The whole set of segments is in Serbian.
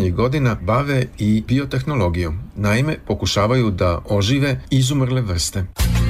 posljednjih godina bave i biotehnologijom. Naime, pokušavaju da ožive izumrle vrste.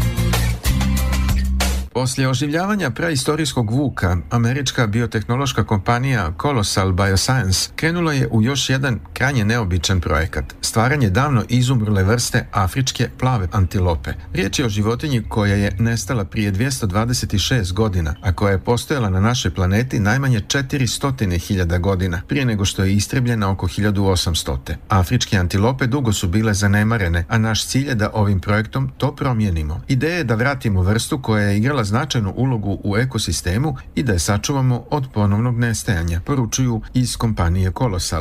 Poslije oživljavanja preistorijskog vuka, američka biotehnološka kompanija Colossal Bioscience krenula je u još jedan krajnje neobičan projekat, stvaranje davno izumrle vrste afričke plave antilope. Riječ je o životinji koja je nestala prije 226 godina, a koja je postojala na našoj planeti najmanje 400.000 godina, prije nego što je istrebljena oko 1800. Afričke antilope dugo su bile zanemarene, a naš cilj je da ovim projektom to promijenimo. Ideja je da vratimo vrstu koja je igrala značajnu ulogu u ekosistemu i da je sačuvamo od ponovnog nestajanja, poručuju iz kompanije Colossal.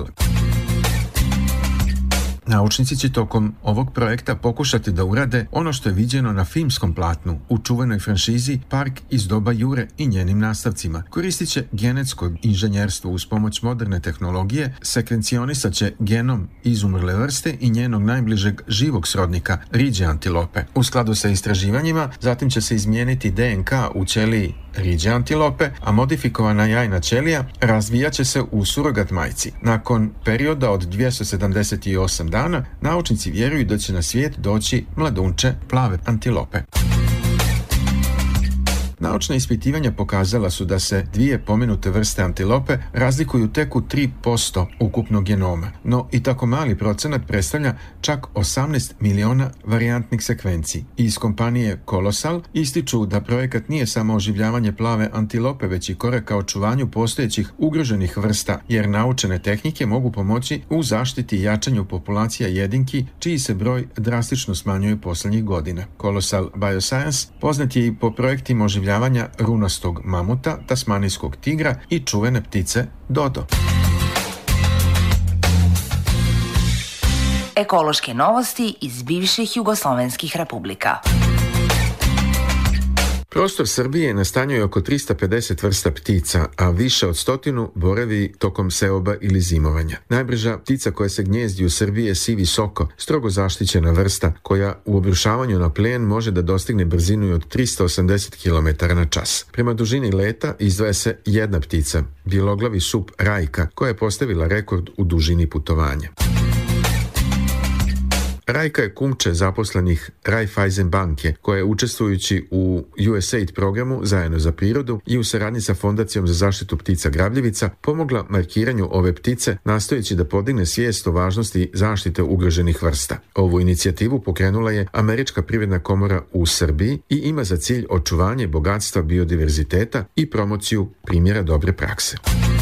Naučnici će tokom ovog projekta pokušati da urade ono što je viđeno na filmskom platnu u čuvenoj franšizi Park iz doba Jure i njenim nastavcima. Koristit će genetsko inženjerstvo uz pomoć moderne tehnologije, sekvencionisat će genom izumrle vrste i njenog najbližeg živog srodnika, riđe antilope. U skladu sa istraživanjima, zatim će se izmijeniti DNK u ćeliji riđe antilope, a modifikovana jajna ćelija razvijat će se u surogat majci. Nakon perioda od 278 dana, naučnici vjeruju da će na svijet doći mladunče plave antilope. Naučna ispitivanja pokazala su da se dvije pomenute vrste antilope razlikuju tek u 3% ukupnog genoma, no i tako mali procenat predstavlja čak 18 miliona varijantnih sekvenciji. Iz kompanije Colossal ističu da projekat nije samo oživljavanje plave antilope, već i korak ka očuvanju postojećih ugroženih vrsta, jer naučene tehnike mogu pomoći u zaštiti i jačanju populacija jedinki, čiji se broj drastično smanjuje posljednjih godina. Colossal Bioscience poznat je i po projektima oživljavanja runastog mamuta, tasmanijskog tigra i čuvene ptice dodo. Ekološke novosti iz bivših jugoslovenskih republika. Prostor Srbije nastanjuje oko 350 vrsta ptica, a više od 100 boravi tokom seoba ili zimovanja. Najbrža ptica koja se gnjezdi u Srbiji je sivi soko, strogo zaštićena vrsta koja u obrušavanju na plen može da dostigne brzinu od 380 km na čas. Prema dužini leta izdvaja se jedna ptica, bjeloglavi sup rajka, koja je postavila rekord u dužini putovanja. Rajka je kumče zaposlenih Raiffeisen banke, koja je učestvujući u USAID programu Zajedno za prirodu i u saradnji sa Fondacijom za zaštitu ptica grabljivica pomogla markiranju ove ptice, nastojeći da podigne svijest o važnosti zaštite ugroženih vrsta. Ovu inicijativu pokrenula je Američka privredna komora u Srbiji i ima za cilj očuvanje bogatstva biodiverziteta i promociju primjera dobre prakse.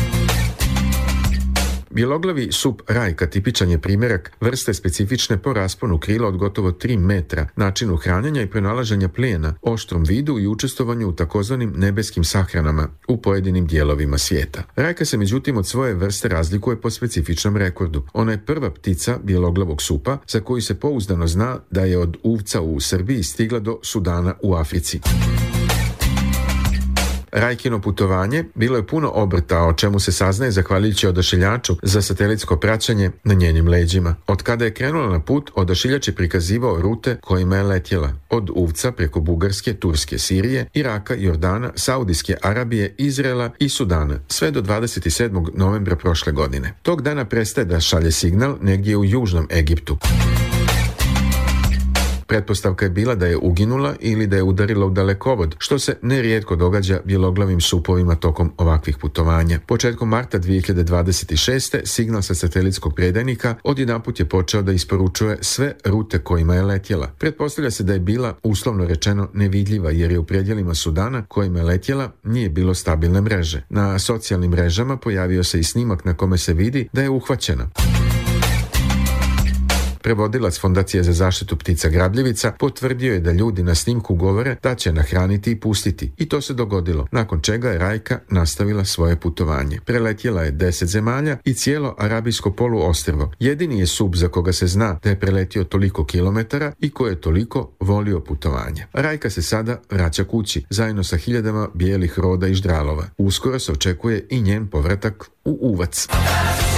Bjeloglavi sup rajka tipičan je primjerak vrste specifične po rasponu krila od gotovo 3 metra, načinu hranjenja i pronalaženja plijena, oštrom vidu i učestvovanju u takozvanim nebeskim sahranama u pojedinim dijelovima svijeta. Rajka se međutim od svoje vrste razlikuje po specifičnom rekordu. Ona je prva ptica bjeloglavog supa za koju se pouzdano zna da je od uvca u Srbiji stigla do Sudana u Africi. Rajkino putovanje bilo je puno obrta, o čemu se saznaje zahvaljujući odašiljaču za satelitsko praćenje na njenim leđima. Od kada je krenula na put, odašiljač je prikazivao rute kojima je letjela. Od Uvca preko Bugarske, Turske, Sirije, Iraka, Jordana, Saudijske Arabije, Izraela i Sudana, sve do 27. novembra prošle godine. Tog dana prestaje da šalje signal negdje u južnom Egiptu. Pretpostavka je bila da je uginula ili da je udarila u dalekovod, što se nerijetko događa bjeloglavim supovima tokom ovakvih putovanja. Početkom marta 2026. signal sa satelitskog predajnika odjedanput je počeo da isporučuje sve rute kojima je letjela. Pretpostavlja se da je bila, uslovno rečeno, nevidljiva, jer je u predjelima Sudana kojima je letjela nije bilo stabilne mreže. Na socijalnim mrežama pojavio se i snimak na kome se vidi da je uhvaćena. Prevodilac Fondacije za zaštitu ptica grabljivica potvrdio je da ljudi na snimku govore da će nahraniti i pustiti. I to se dogodilo, nakon čega je Rajka nastavila svoje putovanje. Preletjela je 10 zemalja i cijelo arabijsko poluostrvo. Jedini je sup za koga se zna da je preletio toliko kilometara i koji je toliko volio putovanje. Rajka se sada vraća kući, zajedno sa hiljadama bijelih roda i ždralova. Uskoro se očekuje i njen povratak u Uvac.